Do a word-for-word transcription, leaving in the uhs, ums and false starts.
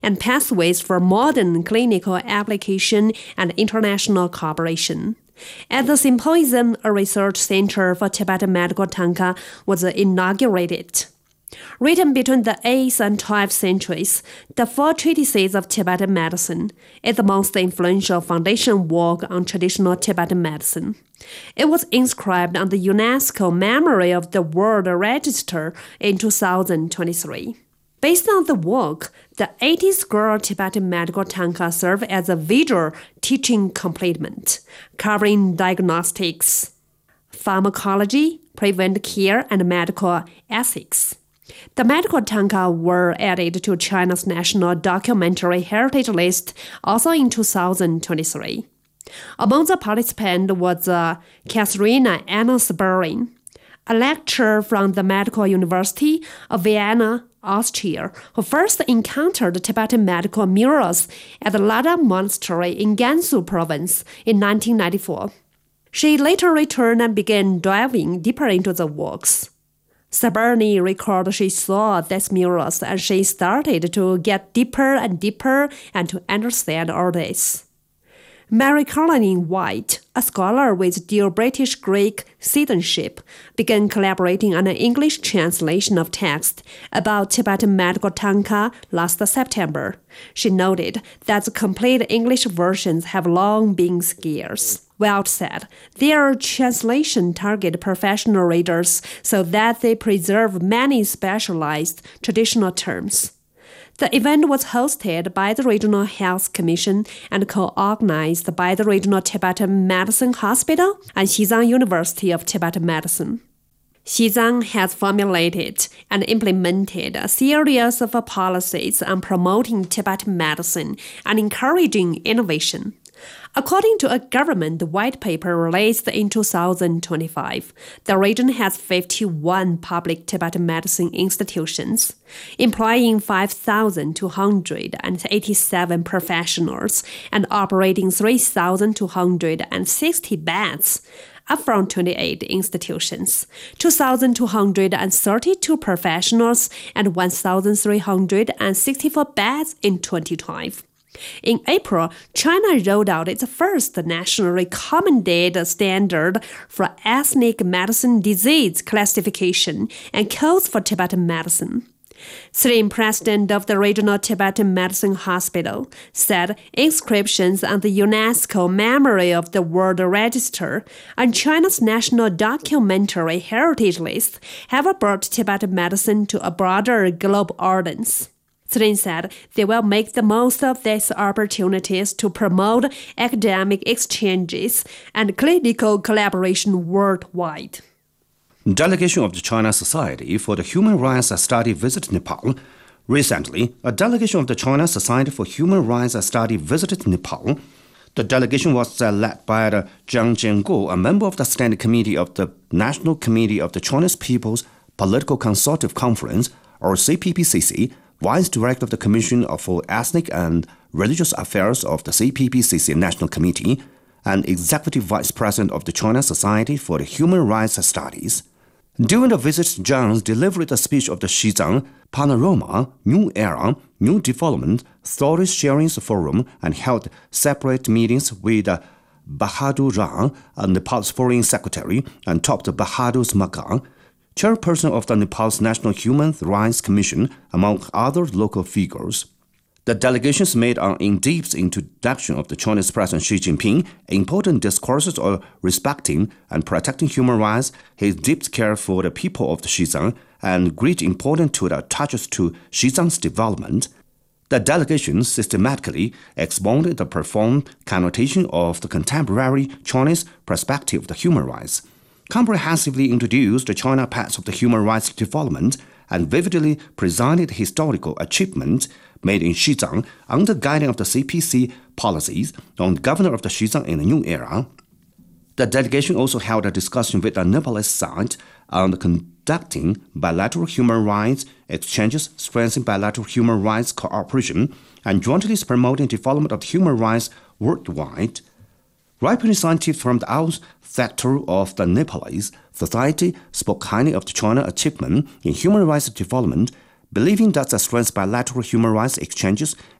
and pathways for modern clinical application and international cooperation. At the symposium, a research center for Tibetan medical tanka was inaugurated. Written between the eighth and twelfth centuries, the Four Treatises of Tibetan Medicine is the most influential foundation work on traditional Tibetan medicine. It was inscribed on the UNESCO Memory of the World Register in two thousand twenty-three. Based on the work, the eighty-scroll Tibetan medical tanka serve as a visual teaching complement, covering diagnostics, pharmacology, preventive care, and medical ethics. The medical tanka were added to China's National Documentary Heritage List also in two thousand twenty-three. Among the participants was uh, Katharina Anna-Seberin, a lecturer from the Medical University of Vienna, Austria, who first encountered Tibetan medical murals at the Lada Monastery in Gansu province in nineteen ninety-four. She later returned and began diving deeper into the works. Seberini recalled she saw these murals and she started to get deeper and deeper and to understand all this. Mary Caroline White, a scholar with dual British-Greek citizenship, began collaborating on an English translation of text about Tibetan medical tanka last September. She noted that the complete English versions have long been scarce. White said, their translation target professional readers so that they preserve many specialized traditional terms. The event was hosted by the Regional Health Commission and co-organized by the Regional Tibetan Medicine Hospital and Xizang University of Tibetan Medicine. Xizang has formulated and implemented a series of policies on promoting Tibetan medicine and encouraging innovation. According to a government white paper released in two thousand twenty-five, the region has fifty-one public Tibetan medicine institutions, employing five thousand two hundred eighty-seven professionals and operating three thousand two hundred sixty beds, up from twenty-eight institutions, two thousand two hundred thirty-two professionals, and one thousand three hundred sixty-four beds in twenty twelve. In April, China rolled out its first nationally recommended standard for ethnic medicine disease classification and codes for Tibetan medicine. Sitting president of the Regional Tibetan Medicine Hospital said inscriptions on the UNESCO Memory of the World Register and China's National Documentary Heritage List have brought Tibetan medicine to a broader global audience. Srin said they will make the most of these opportunities to promote academic exchanges and clinical collaboration worldwide. Delegation of the China Society for the Human Rights Study visited Nepal. Recently, a delegation of the China Society for Human Rights Study visited Nepal. The delegation was uh, led by the Jiang Jianguo, a member of the Standing Committee of the National Committee of the Chinese People's Political Consultative Conference, or C P P C C, Vice Director of the Commission for Ethnic and Religious Affairs of the C P P C C National Committee, and Executive Vice President of the China Society for the Human Rights Studies. During the visit, Zhang delivered a speech of the Xizang Panorama, New Era, New Development, Stories Sharing Forum, and held separate meetings with Bahadur Rang, Nepal's Foreign Secretary, and topped Bahadur Magar, chairperson of the Nepal's National Human Rights Commission, among other local figures. The delegations made an in-depth introduction of the Chinese President Xi Jinping, important discourses on respecting and protecting human rights, his deep care for the people of the Xizang, and great importance to the touches to Xizang's development. The delegation systematically expounded the profound connotation of the contemporary Chinese perspective of the human rights, comprehensively introduced the China path of the human rights development, and vividly presented historical achievements made in Xizang under guidance of the C P C policies on the governor of the Xizang in the new era. The delegation also held a discussion with the Nepalese side on conducting bilateral human rights exchanges, strengthening bilateral human rights cooperation, and jointly promoting development of human rights worldwide. Representatives from the out sector of the Nepalese society spoke highly of the China achievement in human rights development, believing that the strength bilateral human rights exchanges